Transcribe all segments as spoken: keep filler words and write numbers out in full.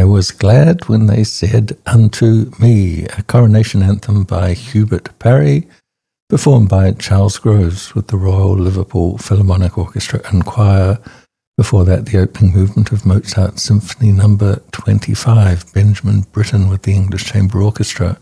I was glad when they said Unto Me, a coronation anthem by Hubert Parry, performed by Charles Groves with the Royal Liverpool Philharmonic Orchestra and Choir. Before that, the opening movement of Mozart's Symphony Number twenty-five, Benjamin Britten with the English Chamber Orchestra.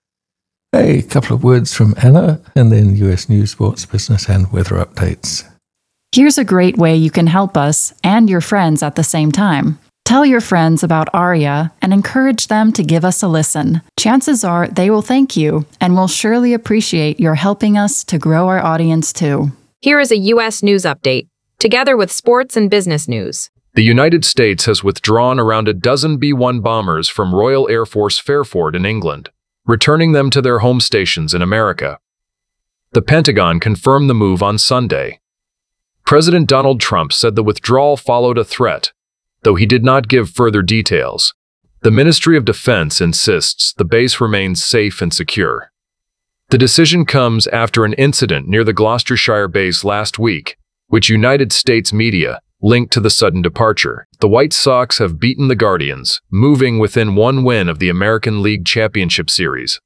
A couple of words from Anna, and then U S news, sports, business, and weather updates. Here's a great way you can help us and your friends at the same time. Tell your friends about Aria and encourage them to give us a listen. Chances are they will thank you and will surely appreciate your helping us to grow our audience too. Here is a U S news update, together with sports and business news. The United States has withdrawn around a dozen B one bombers from Royal Air Force Fairford in England, returning them to their home stations in America. The Pentagon confirmed the move on Sunday. President Donald Trump said the withdrawal followed a threat, though he did not give further details. The Ministry of Defense insists the base remains safe and secure. The decision comes after an incident near the Gloucestershire base last week, which United States media linked to the sudden departure. The White Sox have beaten the Guardians, moving within one win of the American League Championship Series.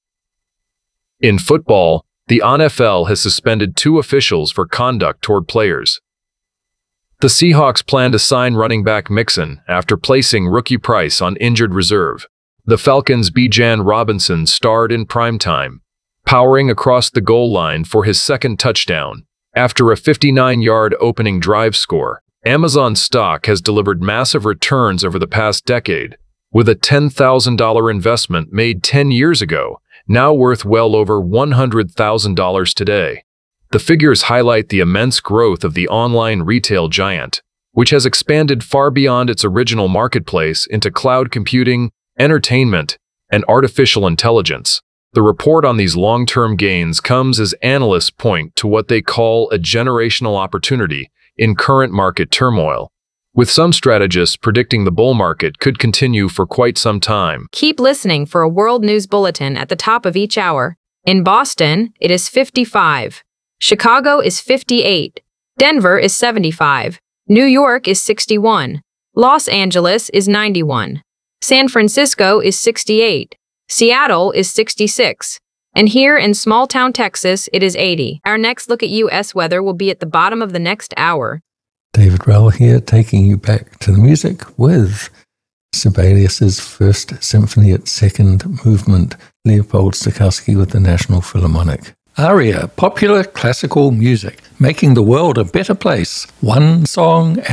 In football, the N F L has suspended two officials for conduct toward players. The Seahawks plan to sign running back Mixon after placing rookie Price on injured reserve. The Falcons' Bijan Robinson starred in primetime, powering across the goal line for his second touchdown. After a fifty-nine-yard opening drive score, Amazon stock has delivered massive returns over the past decade, with a ten thousand dollars investment made ten years ago, now worth well over one hundred thousand dollars today. The figures highlight the immense growth of the online retail giant, which has expanded far beyond its original marketplace into cloud computing, entertainment, and artificial intelligence. The report on these long-term gains comes as analysts point to what they call a generational opportunity in current market turmoil, with some strategists predicting the bull market could continue for quite some time. Keep listening for a world news bulletin at the top of each hour. In Boston, it is fifty-five. Chicago is fifty-eight. Denver is seventy-five. New York is sixty-one. Los Angeles is ninety-one. San Francisco is sixty-eight. Seattle is sixty-six. And here in small-town Texas, it is eighty. Our next look at U S weather will be at the bottom of the next hour. David Rell here, taking you back to the music with Sibelius's First Symphony at Second Movement, Leopold Stokowski with the National Philharmonic. Aria, popular classical music, making the world a better place, one song at